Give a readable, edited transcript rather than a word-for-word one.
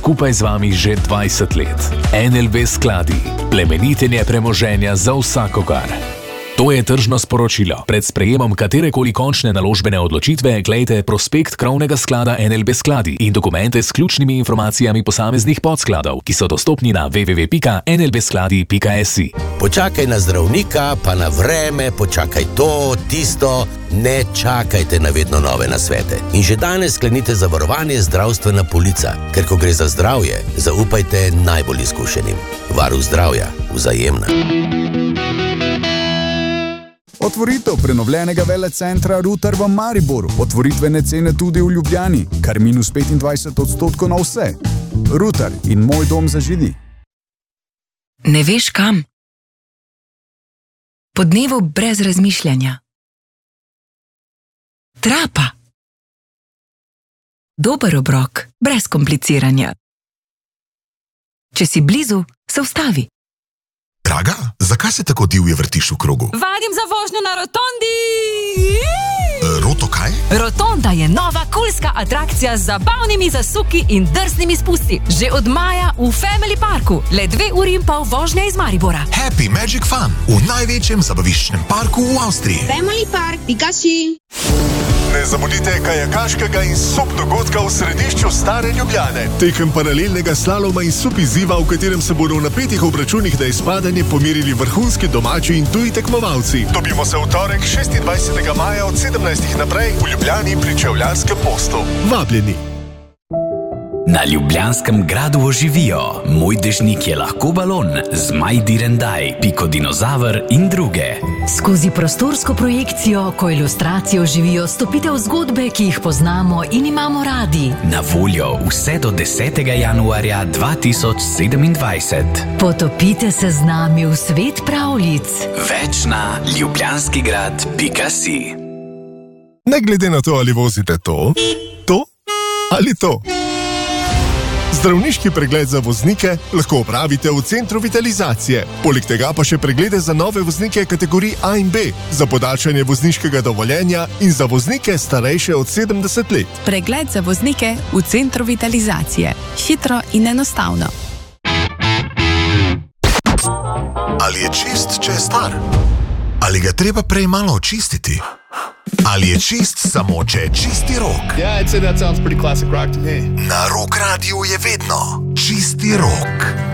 skupaj z vami že 20 let. NLB skladi, plemenitenje premoženja za vsakogar. To je tržno sporočilo. Pred sprejemom katerekoli končne naložbene odločitve glejte prospekt krovnega sklada NLB skladi in dokumente s ključnimi informacijami posameznih podskladov, ki so dostopni na www.nlbskladi.si. Počakaj na zdravnika, pa na vreme, počakaj to, tisto, ne čakajte na vedno nove nasvete. In že danes sklenite zavarovanje zdravstvena polica, ker ko gre za zdravje, zaupajte najbolj izkušenim. Varuh zdravja, Vzajemna. Otvoritev prenovljenega velecentra Rutar v Mariboru. Otvoritvene cene tudi v Ljubljani, kar -25% na vse. Rutar in moj dom za židi. Ne veš kam? Po dnevu brez razmišljanja. Trapa. Dober obrok, brez kompliciranja. Če si blizu, se ustavi. Draga, zakaj se tako divje vrtiš v krogu? Vadim za vožnjo na rotondi! Roto kaj? Rotonda je nova kulska atrakcija z zabavnimi zasuki in drsnimi spusti. Že od maja v Family Parku. Le 2 uri in pol vožnje iz Maribora. Happy Magic Fun v največjem zabaviščnem parku v Avstriji. Family Park, Pikachu. Ne zamudite kajakaškega in sup dogodka v središču Stare Ljubljane. Tekem paralelnega slaloma in sup izziva, v katerem se bodo v napetih obračunih na izpadanje pomerili vrhunski domači in tuji tekmovalci. Dobimo se v torek 26. maja od 17. naprej v Ljubljani pri Čevljarskem mostu. Vabljeni. Na Ljubljanskem gradu oživijo. Moj dežnik je lahko balon, Zmaj Direndaj, Piko dinozaver in druge. Skozi prostorsko projekcijo, ko ilustracijo živijo, stopite v zgodbe, ki jih poznamo in imamo radi. Na voljo vse do 10. januarja 2027. Potopite se z nami v svet pravljic. Več na ljubljanskigrad.si. Ne glede na to, ali vozite to ali to. Zdravniški pregled za voznike lahko opravite v Centru Vitalizacije. Poleg tega pa še preglede za nove voznike kategorij A in B, za podaljšanje vozniškega dovoljenja in za voznike starejše od 70 let. Pregled za voznike v Centru Vitalizacije. Hitro in enostavno. Ali je čist, če je star? Ali ga treba prej malo očistiti? Ali je čist samo, če je čisti rok? Yeah, I'd say that sounds pretty classic rock to me. Na Rock Radiu je vedno čisti rok.